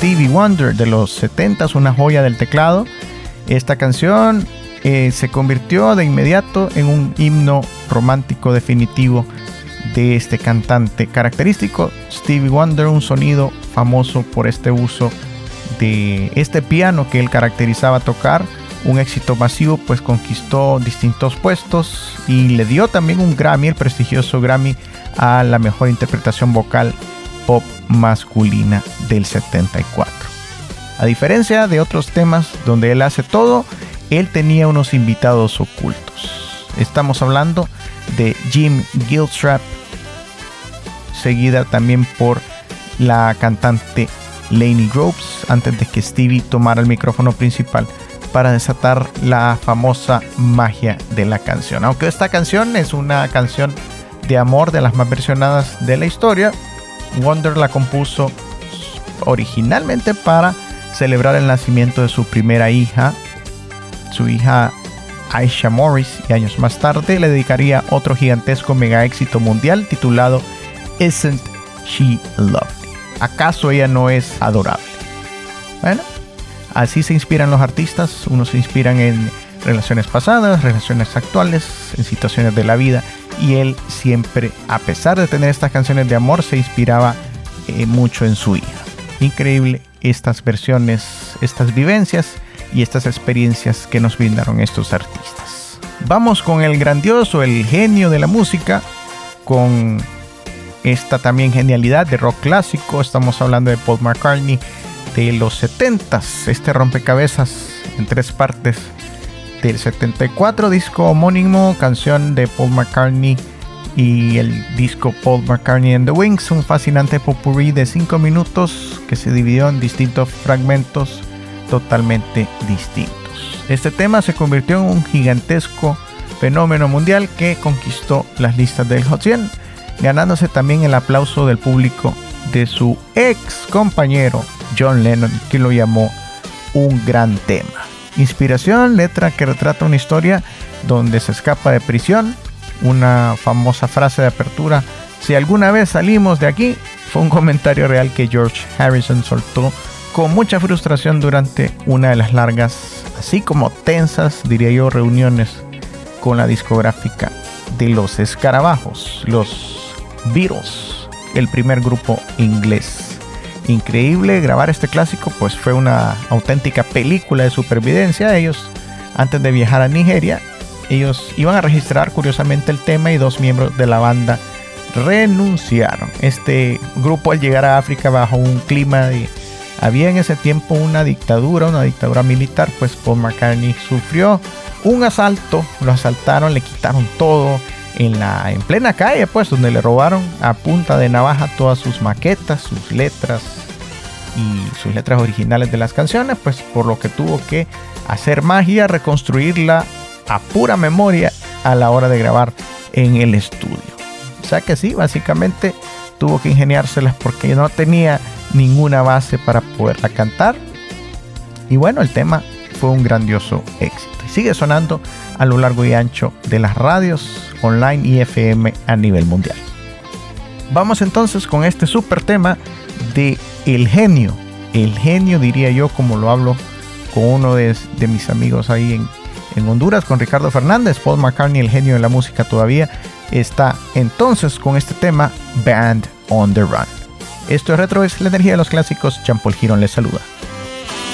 Stevie Wonder de los 70s, una joya del teclado. Esta canción se convirtió de inmediato en un himno romántico definitivo de este cantante característico, Stevie Wonder, un sonido famoso por este uso de este piano que él caracterizaba tocar. Un éxito masivo, pues conquistó distintos puestos y le dio también un Grammy, el prestigioso Grammy, a la mejor interpretación vocal pop masculina del 74. A diferencia de otros temas donde él hace todo, él tenía unos invitados ocultos. Estamos hablando de Jim Gilstrap, seguida también por la cantante Lainey Groves, antes de que Stevie tomara el micrófono principal para desatar la famosa magia de la canción. Aunque esta canción es una canción de amor de las más versionadas de la historia, Wonder la compuso originalmente para celebrar el nacimiento de su primera hija, su hija Aisha Morris, y años más tarde le dedicaría otro gigantesco mega éxito mundial titulado Isn't She Lovely? ¿Acaso ella no es adorable? Bueno, así se inspiran los artistas. Unos se inspiran en relaciones pasadas, relaciones actuales, en situaciones de la vida, y él siempre, a pesar de tener estas canciones de amor, se inspiraba mucho en su hija. Increíble estas versiones, estas vivencias y estas experiencias que nos brindaron estos artistas. Vamos con el grandioso, el genio de la música, con esta también genialidad de rock clásico. Estamos hablando de Paul McCartney de los 70s, este rompecabezas en 3 partes del 74, disco homónimo, canción de Paul McCartney, y el disco Paul McCartney and the Wings, un fascinante popurrí de 5 minutos que se dividió en distintos fragmentos totalmente distintos. Este tema se convirtió en un gigantesco fenómeno mundial que conquistó las listas del Hot 100, ganándose también el aplauso del público de su ex compañero John Lennon, que lo llamó un gran tema. Inspiración, letra que retrata una historia donde se escapa de prisión. Una famosa frase de apertura: si alguna vez salimos de aquí, fue un comentario real que George Harrison soltó con mucha frustración durante una de las largas, así como tensas, diría yo, reuniones con la discográfica de los escarabajos, los Beatles, el primer grupo inglés. Increíble grabar este clásico, pues fue una auténtica película de supervivencia. Ellos, antes de viajar a Nigeria, ellos iban a registrar curiosamente el tema, y 2 miembros de la banda renunciaron. Este grupo, al llegar a África bajo un clima de... había en ese tiempo una dictadura militar, pues Paul McCartney sufrió un asalto, lo asaltaron, le quitaron todo en plena calle, pues, donde le robaron a punta de navaja todas sus maquetas, sus letras y sus letras originales de las canciones, pues por lo que tuvo que hacer magia, reconstruirla a pura memoria a la hora de grabar en el estudio. O sea que sí, básicamente tuvo que ingeniárselas porque no tenía ninguna base para poderla cantar. Y bueno, el tema fue un grandioso éxito y sigue sonando a lo largo y ancho de las radios online y FM a nivel mundial. Vamos entonces con este super tema de el genio diría yo, como lo hablo con uno de mis amigos ahí en Honduras, con Ricardo Fernández. Paul McCartney, el genio de la música, todavía está entonces con este tema, Band on the Run. Esto es Retro, es la energía de los clásicos. Jean Paul Girón les saluda.